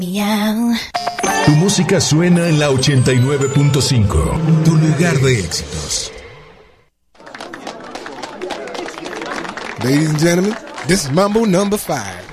Miau. Tu música suena en la 89.5, tu lugar de éxitos. Ladies and gentlemen, this is Mambo number 5.